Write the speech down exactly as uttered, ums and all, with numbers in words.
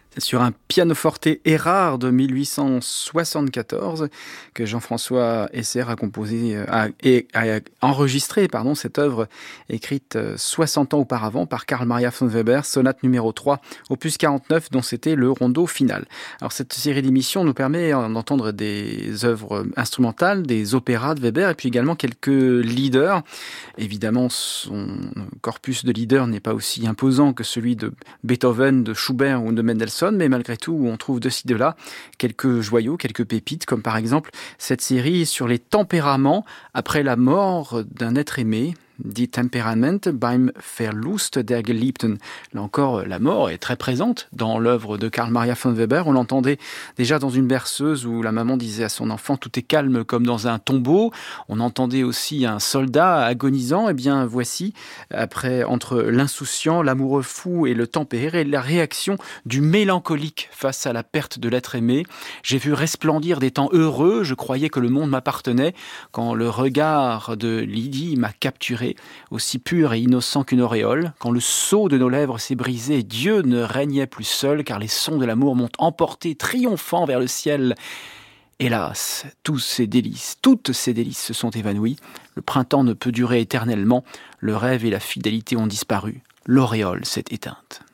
C'est sur un pianoforte Erard de mille huit cent soixante-quatorze que Jean-François Esser a composé a, et a enregistré pardon, cette œuvre écrite soixante ans auparavant par Carl Maria von Weber, sonate numéro trois, opus quarante-neuf, dont c'était le rondo final. Alors cette série d'émissions nous permet d'entendre des œuvres instrumentales, des opéras de Weber et puis également quelques leaders. Évidemment, son corpus de leaders n'est pas aussi imposant que celui de Beethoven, de Schubert ou de Mendelssohn, mais malgré tout, on trouve de ci de là quelques joyaux, quelques pépites, comme par exemple cette série sur les tempéraments après la mort d'un être aimé. Die Temperament beim Verlust der Geliebten. Là encore, la mort est très présente dans l'œuvre de Carl Maria von Weber. On l'entendait déjà dans une berceuse où la maman disait à son enfant « tout est calme comme dans un tombeau ». On entendait aussi un soldat agonisant. Eh bien, voici, après, entre l'insouciant, l'amoureux fou et le tempéré, la réaction du mélancolique face à la perte de l'être aimé. J'ai vu resplendir des temps heureux, je croyais que le monde m'appartenait, quand le regard de Lydie m'a capturé, aussi pur et innocent qu'une auréole. Quand le sceau de nos lèvres s'est brisé, Dieu ne régnait plus seul, car les sons de l'amour m'ont emporté triomphant vers le ciel. Hélas, tous ces délices, toutes ces délices se sont évanouies. Le printemps ne peut durer éternellement. Le rêve et la fidélité ont disparu. L'auréole s'est éteinte.